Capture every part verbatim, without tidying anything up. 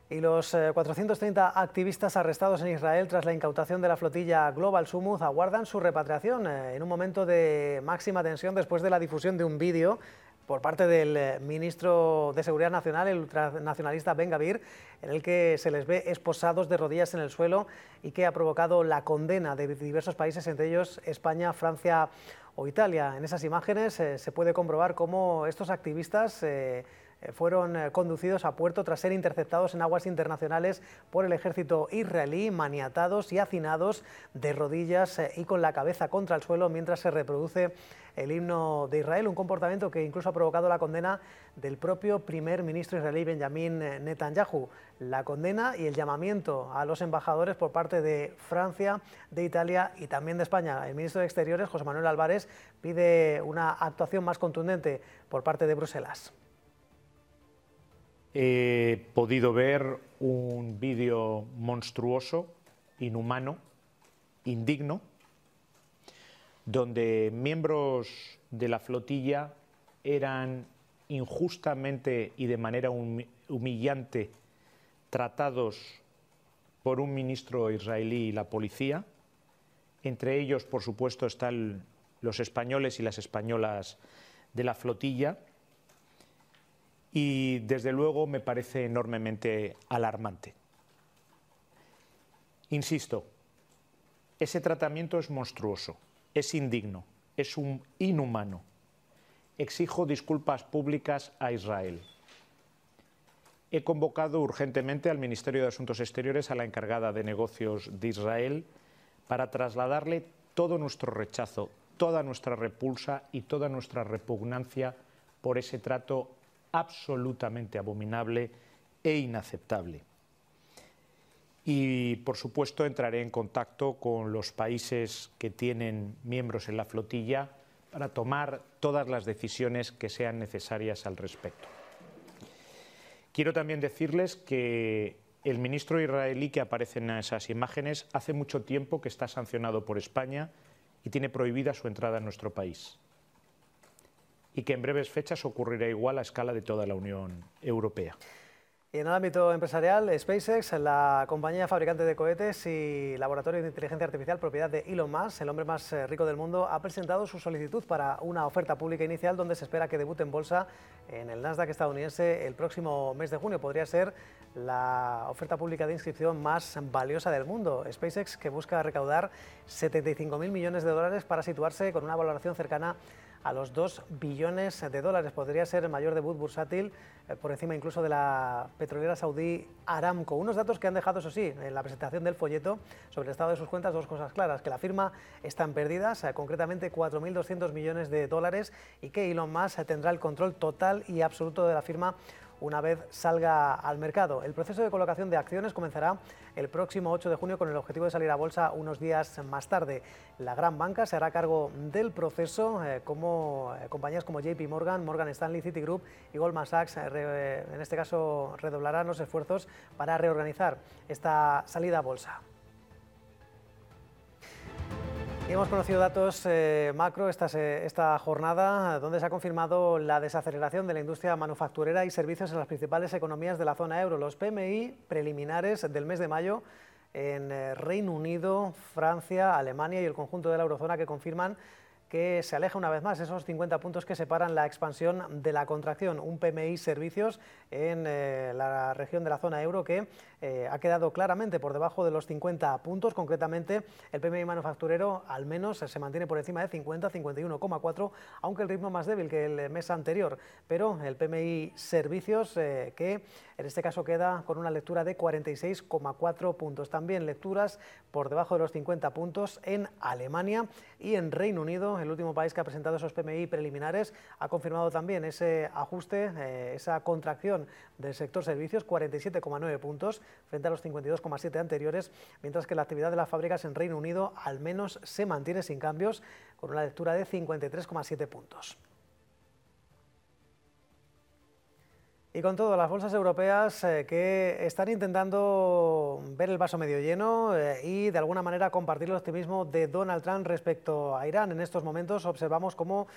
Y los eh, cuatrocientos treinta activistas arrestados en Israel tras la incautación de la flotilla Global Sumud aguardan su repatriación eh, en un momento de máxima tensión después de la difusión de un vídeo por parte del eh, ministro de Seguridad Nacional, el ultranacionalista Ben Gvir, en el que se les ve esposados de rodillas en el suelo y que ha provocado la condena de diversos países, entre ellos España, Francia o Italia. En esas imágenes eh, se puede comprobar cómo estos activistas eh, fueron conducidos a puerto tras ser interceptados en aguas internacionales por el ejército israelí, maniatados y hacinados de rodillas y con la cabeza contra el suelo mientras se reproduce el himno de Israel, un comportamiento que incluso ha provocado la condena del propio primer ministro israelí Benjamin Netanyahu. La condena y el llamamiento a los embajadores por parte de Francia, de Italia y también de España. El ministro de Exteriores, José Manuel Álvarez, pide una actuación más contundente por parte de Bruselas. He podido ver un vídeo monstruoso, inhumano, indigno, donde miembros de la flotilla eran injustamente y de manera humillante tratados por un ministro israelí y la policía. Entre ellos, por supuesto, están los españoles y las españolas de la flotilla. Y desde luego me parece enormemente alarmante. Insisto, ese tratamiento es monstruoso, es indigno, es un inhumano. Exijo disculpas públicas a Israel. He convocado urgentemente al Ministerio de Asuntos Exteriores, a la encargada de negocios de Israel, para trasladarle todo nuestro rechazo, toda nuestra repulsa y toda nuestra repugnancia por ese trato absolutamente abominable e inaceptable. Y, por supuesto, entraré en contacto con los países que tienen miembros en la flotilla para tomar todas las decisiones que sean necesarias al respecto. Quiero también decirles que el ministro israelí que aparece en esas imágenes hace mucho tiempo que está sancionado por España y tiene prohibida su entrada en nuestro país, y que en breves fechas ocurrirá igual a escala de toda la Unión Europea. Y en el ámbito empresarial, SpaceX, la compañía fabricante de cohetes y laboratorio de inteligencia artificial propiedad de Elon Musk, el hombre más rico del mundo, ha presentado su solicitud para una oferta pública inicial donde se espera que debute en bolsa en el Nasdaq estadounidense el próximo mes de junio. Podría ser la oferta pública de inscripción más valiosa del mundo. SpaceX, que busca recaudar setenta y cinco mil millones de dólares para situarse con una valoración cercana a los dos billones de dólares. Podría ser el mayor debut bursátil, eh, por encima incluso de la petrolera saudí Aramco. Unos datos que han dejado, eso sí, en la presentación del folleto sobre el estado de sus cuentas, dos cosas claras: que la firma está en pérdidas, eh, concretamente cuatro mil doscientos millones de dólares, y que Elon Musk tendrá el control total y absoluto de la firma una vez salga al mercado. El proceso de colocación de acciones comenzará el próximo ocho de junio con el objetivo de salir a bolsa unos días más tarde. La gran banca se hará cargo del proceso, eh, como eh, compañías como J P Morgan, Morgan Stanley, Citigroup y Goldman Sachs, eh, re, en este caso, redoblarán los esfuerzos para reorganizar esta salida a bolsa. Y hemos conocido datos eh, macro esta, esta jornada, donde se ha confirmado la desaceleración de la industria manufacturera y servicios en las principales economías de la zona euro. Los P M I preliminares del mes de mayo en eh, Reino Unido, Francia, Alemania y el conjunto de la eurozona, que confirman que se aleja una vez más esos cincuenta puntos que separan la expansión de la contracción. Un P M I servicios en eh, la región de la zona euro que eh, ha quedado claramente por debajo de los cincuenta puntos. Concretamente, el P M I manufacturero al menos se mantiene por encima de cincuenta, cincuenta y uno coma cuatro, aunque el ritmo más débil que el mes anterior. Pero el P M I servicios, eh, que en este caso queda con una lectura de cuarenta y seis coma cuatro puntos. También lecturas por debajo de los cincuenta puntos en Alemania y en Reino Unido. El último país que ha presentado esos P M I preliminares ha confirmado también ese ajuste, eh, esa contracción del sector servicios, cuarenta y siete coma nueve puntos frente a los cincuenta y dos coma siete anteriores, mientras que la actividad de las fábricas en Reino Unido al menos se mantiene sin cambios, con una lectura de cincuenta y tres coma siete puntos. Y con todo, las bolsas europeas eh, que están intentando ver el vaso medio lleno eh, y de alguna manera compartir el optimismo de Donald Trump respecto a Irán. En estos momentos observamos cómo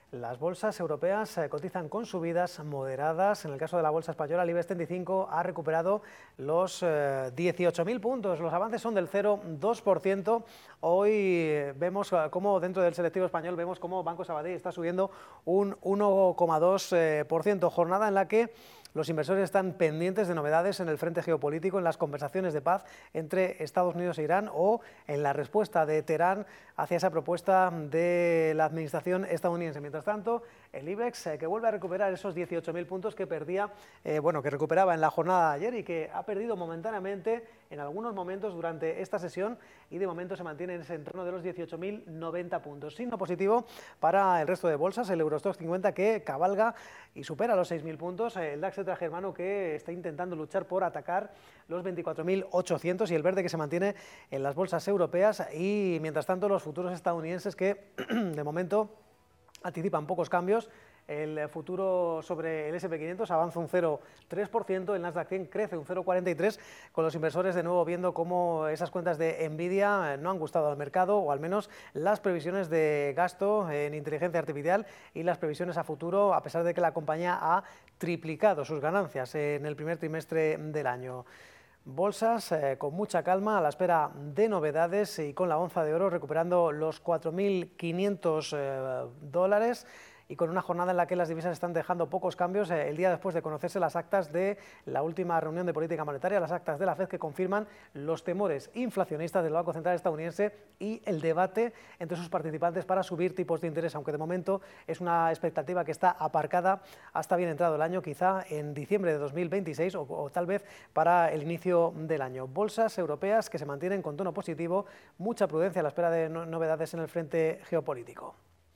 Las bolsas europeas cotizan con subidas moderadas. En el caso de la bolsa española, el IBEX treinta y cinco ha recuperado los eh, dieciocho mil puntos. Los avances son del cero coma dos por ciento. Hoy vemos cómo dentro del selectivo español vemos cómo Banco Sabadell está subiendo un uno coma dos por ciento. Jornada en la que los inversores están pendientes de novedades en el frente geopolítico, en las conversaciones de paz entre Estados Unidos e Irán o en la respuesta de Teherán hacia esa propuesta de la administración estadounidense. Mientras tanto, el IBEX, eh, que vuelve a recuperar esos dieciocho mil puntos que perdía, eh, bueno, que recuperaba en la jornada de ayer y que ha perdido momentáneamente en algunos momentos durante esta sesión y de momento se mantiene en ese entorno de los dieciocho mil noventa puntos. Signo positivo para el resto de bolsas, el Eurostoxx cincuenta que cabalga y supera los seis mil puntos, el DAX germano que está intentando luchar por atacar los veinticuatro mil ochocientos y el verde que se mantiene en las bolsas europeas y mientras tanto los futuros estadounidenses que de momento anticipan pocos cambios. El futuro sobre el ese and pe quinientos avanza un cero coma tres por ciento, el Nasdaq cien crece un cero coma cuarenta y tres por ciento, con los inversores de nuevo viendo cómo esas cuentas de Nvidia no han gustado al mercado, o al menos las previsiones de gasto en inteligencia artificial y las previsiones a futuro, a pesar de que la compañía ha triplicado sus ganancias en el primer trimestre del año. Bolsas eh, con mucha calma a la espera de novedades y con la onza de oro recuperando los cuatro mil quinientos eh, dólares. Y con una jornada en la que las divisas están dejando pocos cambios eh, el día después de conocerse las actas de la última reunión de política monetaria, las actas de la Fed que confirman los temores inflacionistas del Banco Central estadounidense y el debate entre sus participantes para subir tipos de interés, aunque de momento es una expectativa que está aparcada hasta bien entrado el año, quizá en diciembre de dos mil veintiséis o, o tal vez para el inicio del año. Bolsas europeas que se mantienen con tono positivo, mucha prudencia a la espera de no novedades en el frente geopolítico.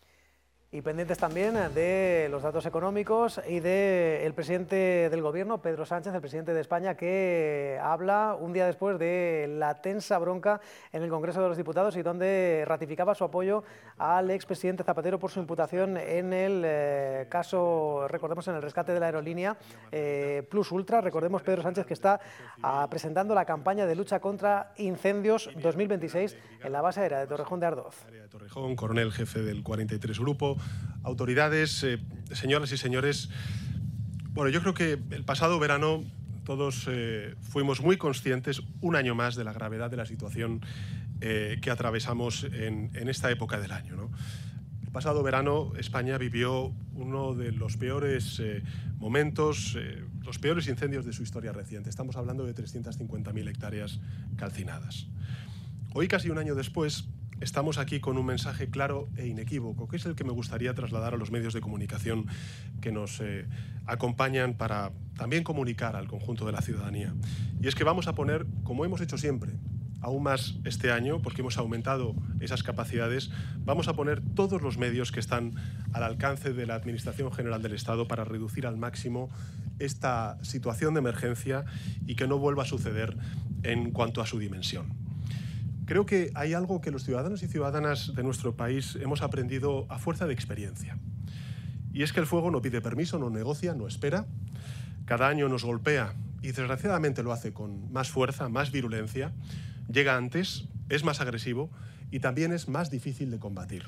Y pendientes también de los datos económicos y del presidente del Gobierno, Pedro Sánchez, el presidente de España, que habla un día después de la tensa bronca en el Congreso de los Diputados y donde ratificaba su apoyo al expresidente Zapatero por su imputación en el eh, caso, recordemos, en el rescate de la aerolínea eh, Plus Ultra. Recordemos, Pedro Sánchez, que está ah, presentando la campaña de lucha contra incendios dos mil veintiséis en la base aérea de Torrejón de Ardoz. Torrejón, coronel jefe del cuarenta y tres Grupo, autoridades, eh, señoras y señores. Bueno, yo creo que el pasado verano todos eh, fuimos muy conscientes un año más de la gravedad de la situación eh, que atravesamos en, en esta época del año, ¿no? El pasado verano España vivió uno de los peores eh, momentos, eh, los peores incendios de su historia reciente. Estamos hablando de trescientas cincuenta mil hectáreas calcinadas. Hoy, casi un año después, estamos aquí con un mensaje claro e inequívoco, que es el que me gustaría trasladar a los medios de comunicación que nos eh, acompañan para también comunicar al conjunto de la ciudadanía. Y es que vamos a poner, como hemos hecho siempre, aún más este año, porque hemos aumentado esas capacidades, vamos a poner todos los medios que están al alcance de la Administración General del Estado para reducir al máximo esta situación de emergencia y que no vuelva a suceder en cuanto a su dimensión. Creo que hay algo que los ciudadanos y ciudadanas de nuestro país hemos aprendido a fuerza de experiencia. Y es que el fuego no pide permiso, no negocia, no espera. Cada año nos golpea y desgraciadamente lo hace con más fuerza, más virulencia. Llega antes, es más agresivo y también es más difícil de combatir.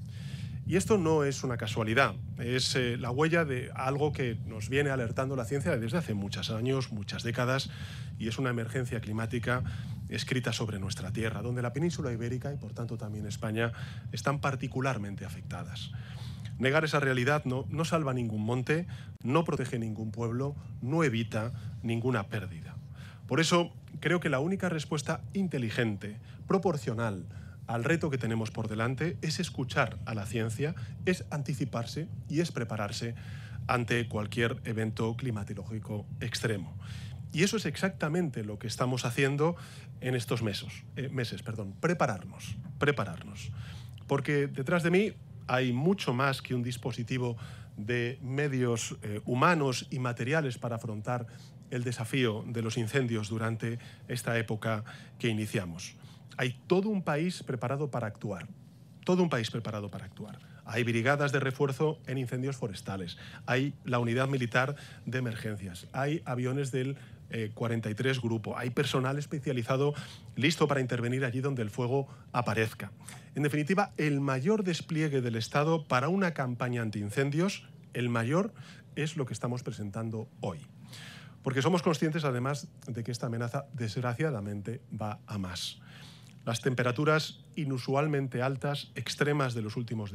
Y esto no es una casualidad, es eh, la huella de algo que nos viene alertando la ciencia desde hace muchos años, muchas décadas, y es una emergencia climática escrita sobre nuestra tierra, donde la península ibérica y por tanto también España están particularmente afectadas. Negar esa realidad no, no salva ningún monte, no protege ningún pueblo, no evita ninguna pérdida. Por eso creo que la única respuesta inteligente, proporcional, al reto que tenemos por delante es escuchar a la ciencia, es anticiparse y es prepararse ante cualquier evento climatológico extremo. Y eso es exactamente lo que estamos haciendo en estos meses, eh, meses, perdón, prepararnos, prepararnos. Porque detrás de mí hay mucho más que un dispositivo de medios eh, humanos y materiales para afrontar el desafío de los incendios durante esta época que iniciamos. Hay todo un país preparado para actuar, todo un país preparado para actuar. Hay brigadas de refuerzo en incendios forestales, hay la unidad militar de emergencias, hay aviones del eh, cuarenta y tres Grupo. Hay personal especializado listo para intervenir allí donde el fuego aparezca. En definitiva, el mayor despliegue del Estado para una campaña antiincendios, el mayor, es lo que estamos presentando hoy. Porque somos conscientes, además, de que esta amenaza, desgraciadamente, va a más. Las temperaturas inusualmente altas, extremas de los últimos días,